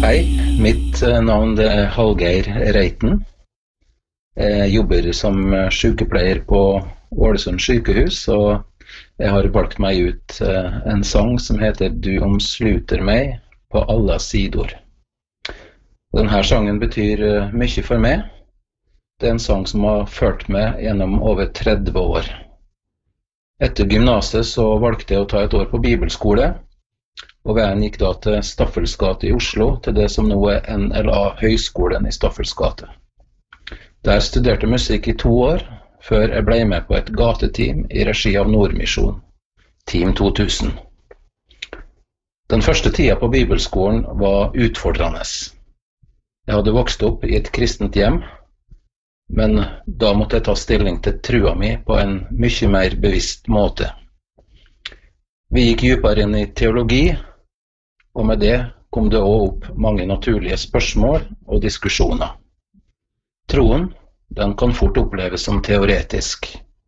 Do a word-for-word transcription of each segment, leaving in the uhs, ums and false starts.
Hei, mitt eh, navn det er Hallgeir Reiten. Jeg jobber som sykepleier på Ålesund sykehus, og jeg har valgt meg ut eh, en sang som heter «Du omsluter meg på alle sider». Denne sangen betyr eh, mye for meg. Det er en sang som har ført meg gjennom over tretti år. Etter gymnaset så valgte jeg å ta et år på bibelskole, og veien gikk da til Staffels gate i Oslo, til det som nå er N L A Høgskolen i Staffels gate. Der studerte musikk i to år, før jeg ble med på et gateteam i regi av Nordmisjon, Team to tusen. Den første tida på bibelskolen var utfordrende. Jeg hadde vokst opp i et kristent hjem, men da måtte jeg ta stilling til trua mi på en mye mer bevisst måte. Vi gikk dypere inn i teologi, og med det kom det også opp mange naturlige spørsmål og diskusjoner. Troen, den kan fort oppleves som teoretisk.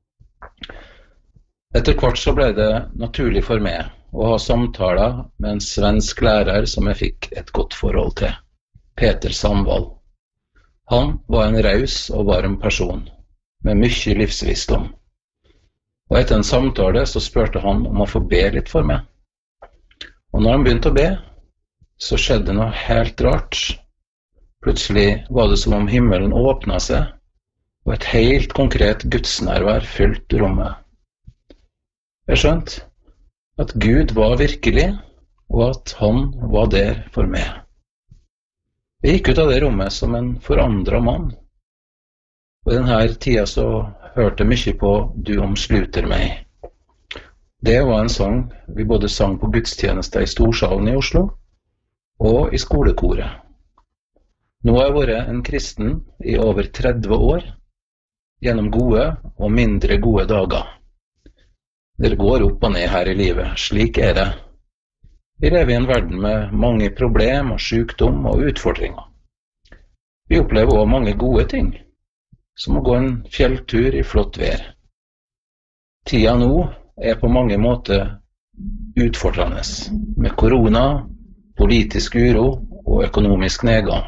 Etter hvert så ble det naturlig for meg å ha samtaler med en svensk lærer som jeg fikk et godt forhold til, Peter Sandvall. Han var en raus og varm person, med mye livsvisdom. Og etter en samtale så spurte han om å få be litt for meg. Og når han begynte å be, så skjedde noe helt rart. Plutselig var det som om himmelen åpnet seg, og et helt konkret gudsnærvær fylte rommet. Jeg skjønte at Gud var virkelig, og at han var der for meg. Jeg gikk ut av det rommet som en forandret mann. Og i denne tida så hørte jeg mye på «Du omsluter meg». Det var en sang vi både sang på gudstjenester i Storsalen i Oslo og i skolekoret. Nå har jeg vært en kristen i over tretti år, gjennom gode og mindre gode dager. Det går opp og ned her i livet, slik er det. Vi lever i en verden med mange problemer, sykdom og utfordringer. Vi opplever også mange gode ting, som å gå en fjelltur i flott vær. Tida nå er på mange måter utfordrende, med korona, politisk uro og økonomisk nedgang.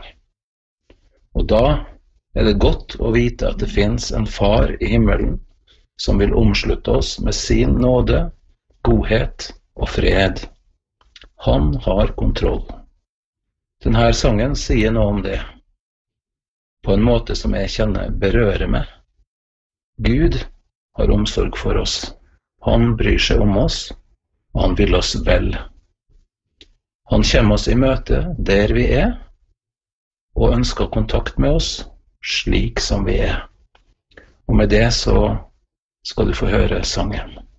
Og da er det godt å vite at det finnes en far i himmelen som vil omslutte oss med sin nåde, godhet og fred. Han har kontroll. Denne sangen sier noe om det, på en måte som jeg kjenner berører meg. Gud har omsorg for oss. Han bryr seg om oss, og han vil oss vel. Han kommer oss i møte der vi er, og ønsker kontakt med oss slik som vi er. Og med det så skal du få høre sangen.